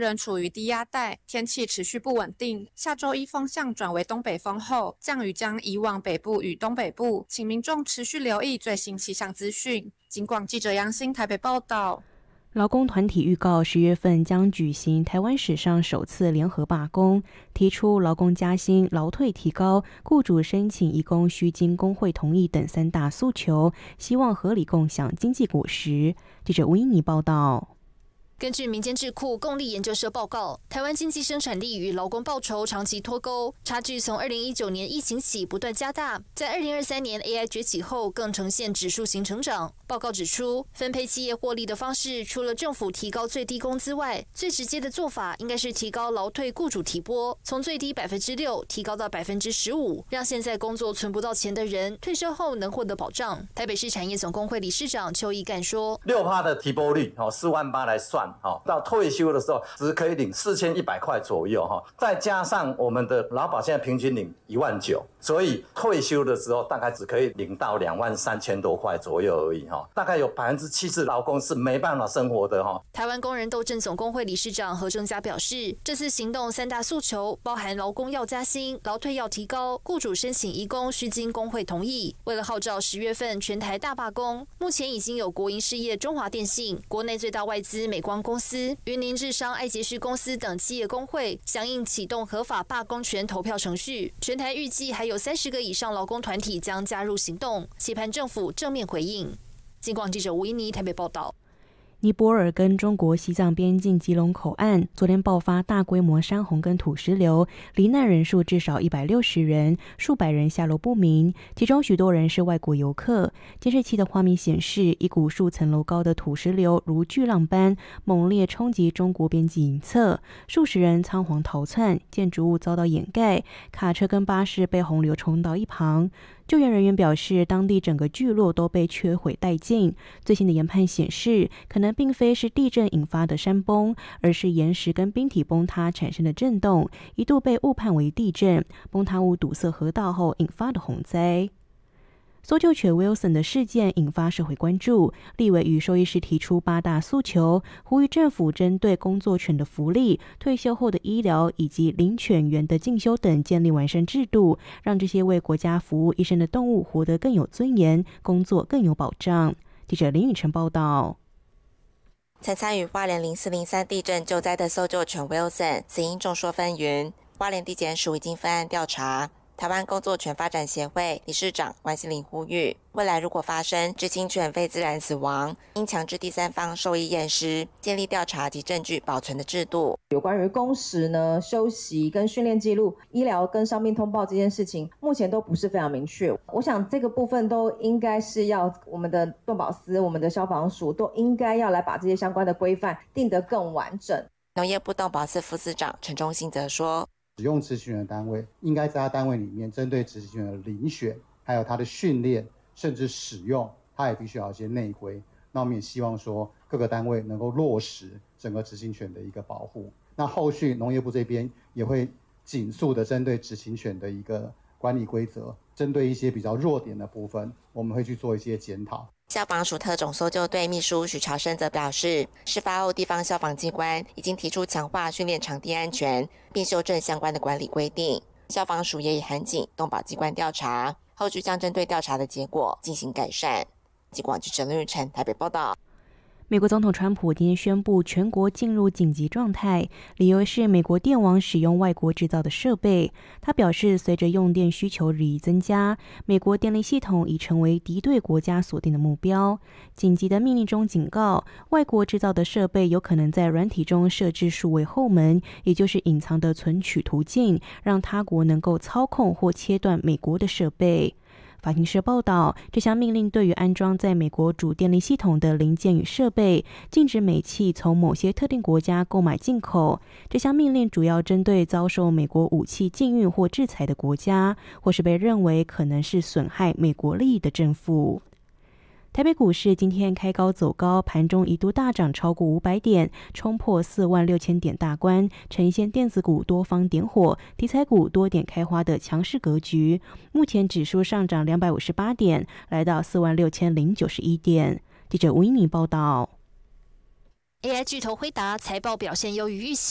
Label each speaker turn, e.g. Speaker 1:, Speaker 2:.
Speaker 1: 仍处于低压带，天气持续不稳定。下周一风向转为东北风后，降雨将移往北部与东北部，请民众持续留意最新气象资讯。警广记者杨欣台北报道。
Speaker 2: 劳工团体预告10月份将举行台湾史上首次联合罢工，提出劳工加薪、劳退提高、雇主申请移工需经工会同意等3大诉求，希望合理共享经济果实。记者吴英妮报道。
Speaker 3: 根据民间智库共立研究社报告，台湾经济生产力与劳工报酬长期脱钩，差距从2019年疫情起不断加大，在2023年 AI 崛起后更呈现指数型成长。报告指出，分配企业获利的方式，除了政府提高最低工资外，最直接的做法应该是提高劳退雇主提拨，从最低6%提高到15%，让现在工作存不到钱的人退休后能获得保障。台北市产业总工会理事长邱义干说
Speaker 4: ，6%的提拨率，48000来算，到退休的时候只可以领4100块左右，再加上我们的劳保现在平均领19000，所以退休的时候大概只可以领到23000多块左右而已，大概有70%劳工是没办法生活的。
Speaker 3: 台湾工人斗阵总工会理事长何正佳表示，这次行动3大诉求包含劳工要加薪、劳退要提高、雇主申请移工需经工会同意。为了号召10月份全台大罢工，目前已经有国营事业中华电信、国内最大外资美光公司、云林日商、爱捷旭公司等企业工会响应启动合法罢工权投票程序。全台预计还有30个以上劳工团体将加入行动，期盼政府正面回应。警广记者吴依妮台北报道。
Speaker 2: 尼泊尔跟中国西藏边境吉隆口岸昨天爆发大规模山洪跟土石流，罹难人数至少160人，数百人下落不明，其中许多人是外国游客。监视器的画面显示，一股数层楼高的土石流如巨浪般猛烈冲击中国边境一侧，数十人仓皇逃窜，建筑物遭到掩盖，卡车跟巴士被洪流冲到一旁。救援人员表示，当地整个聚落都被摧毁殆尽。最新的研判显示，可能并非是地震引发的山崩，而是岩石跟冰体崩塌产生的震动，一度被误判为地震，崩塌物堵塞河道后引发的洪灾。搜救犬 Wilson 的事件引发社会关注，立委与兽医师提出8大诉求，呼吁政府针对工作犬的福利、退休后的医疗以及领犬员的进修等建立完善制度，让这些为国家服务一生的动物活得更有尊严，工作更有保障。记者林宇晨报道。
Speaker 5: 曾参与花莲0403地震救灾的搜救犬 Wilson 死因众说纷纭，花莲地检署已经分案调查。台湾工作犬发展协会理事长关心玲呼吁，未来如果发生知情犬非自然死亡，应强制第三方兽医验尸，建立调查及证据保存的制度。
Speaker 6: 有关于工时呢、休息跟训练记录、医疗跟伤病通报这件事情，目前都不是非常明确。我想这个部分都应该是要我们的动保司、我们的消防署都应该要来把这些相关的规范定得更完整。
Speaker 5: 农业部动保司副司长陈忠信则说，
Speaker 7: 使用执行犬的单位应该在他单位里面针对执行犬的遴选还有他的训练甚至使用，他也必须要有一些内规。那我们也希望说各个单位能够落实整个执行犬的一个保护。那后续农业部这边也会紧速的针对执行犬的一个管理规则，针对一些比较弱点的部分，我们会去做一些检讨。
Speaker 5: 消防署特种搜救队秘书许朝生则表示，事发后地方消防机关已经提出强化训练场地安全，并修正相关的管理规定。消防署也已函请动保机关调查，后续将针对调查的结果进行改善。警广记者林玉成台北报道。
Speaker 2: 美国总统川普今天宣布全国进入紧急状态，理由是美国电网使用外国制造的设备。他表示，随着用电需求日益增加，美国电力系统已成为敌对国家锁定的目标。紧急的命令中警告，外国制造的设备有可能在软体中设置数位后门，也就是隐藏的存取途径，让他国能够操控或切断美国的设备。法新社报道，这项命令对于安装在美国主电力系统的零件与设备，禁止美企从某些特定国家购买进口。这项命令主要针对遭受美国武器禁运或制裁的国家，或是被认为可能是损害美国利益的政府。台北股市今天开高走高，盘中一度大涨超过500点，冲破46000点大关，呈现电子股多方点火、题材股多点开花的强势格局。目前指数上涨258点，来到46091点。记者吴一鸣报道。
Speaker 3: AI 巨头辉达财报表现优于预期。